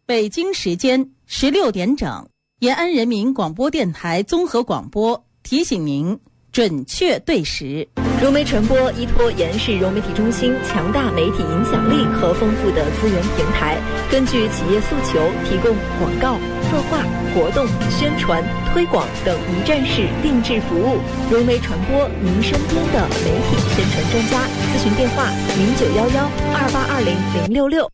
北京时间16点整，延安人民广播电台综合广播提醒您准确对时。 融媒传播依托延安市融媒体中心强大媒体影响力和丰富的资源平台，根据企业诉求提供广告、策划、活动、宣传、推广等一站式定制服务。融媒传播，您身边的媒体宣传专家。咨询电话：0911282066。